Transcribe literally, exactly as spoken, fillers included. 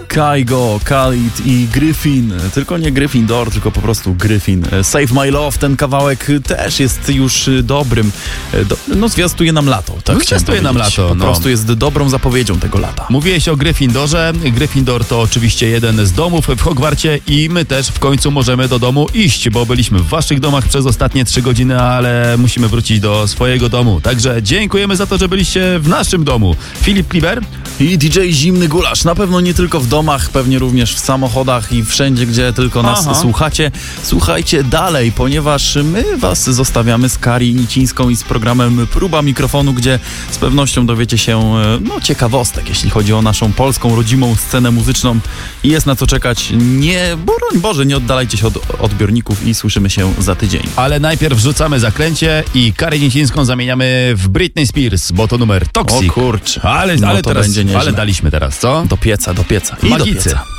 Kygo, Khalid i Gryffin. Tylko nie Gryffindor, tylko po prostu Gryffin. Save My Love, ten kawałek też jest już dobrym. Do, no zwiastuje nam lato. Tak no, zwiastuje nam lato. Po no. prostu jest dobrą zapowiedzią tego lata. Mówiłeś o Gryffindorze. Gryffindor to oczywiście jeden z domów w Hogwarcie i my też w końcu możemy do domu iść, bo byliśmy w waszych domach przez ostatnie trzy godziny, ale musimy wrócić do swojego domu. Także dziękujemy za to, że byliście w naszym domu. Filip Kliber i D J Zimny Gulasz. Na pewno nie tylko w domach, pewnie również w samochodach i wszędzie, gdzie tylko nas Aha. słuchacie. Słuchajcie dalej, ponieważ my was zostawiamy z Kari Nicińską i z programem Próba Mikrofonu, gdzie z pewnością dowiecie się no, ciekawostek, jeśli chodzi o naszą polską, rodzimą scenę muzyczną. I jest na co czekać. Nie, broń Boże, nie oddalajcie się od odbiorników i słyszymy się za tydzień. Ale najpierw rzucamy zaklęcie i Karę Nicińską zamieniamy w Britney Spears, bo to numer Toxic. O kurczę. Ale, no ale to teraz, będzie nieźle. ale daliśmy teraz, co? Do pieca, do pieca i Magicy. do pieca.